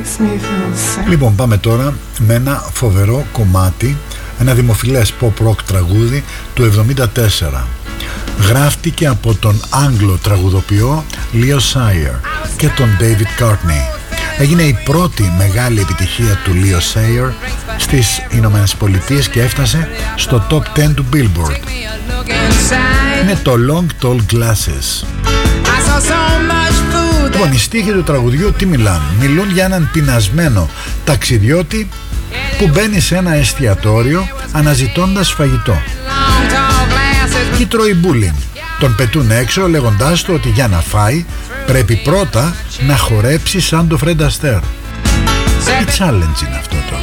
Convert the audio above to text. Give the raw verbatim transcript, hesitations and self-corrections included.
Λοιπόν, πάμε τώρα με ένα φοβερό κομμάτι, ένα δημοφιλές pop-rock τραγούδι του εβδομήντα τέσσερα. Γράφτηκε από τον Άγγλο τραγουδοποιό Leo Sayer και τον David Courtney. Έγινε η πρώτη μεγάλη επιτυχία του Leo Sayer στις Ηνωμένες Πολιτείες και έφτασε στο top δέκα του Billboard. Είναι το Long Tall Glasses. Λοιπόν, οι στίχοι του τραγουδιού τι μιλάνε? Μιλούν για έναν πεινασμένο ταξιδιώτη που μπαίνει σε ένα εστιατόριο αναζητώντας φαγητό και τρώει bullying. Τον πετούν έξω λέγοντάς του ότι για να φάει πρέπει πρώτα να χορέψει σαν το Fred Astaire. Τι challenge είναι αυτό τώρα?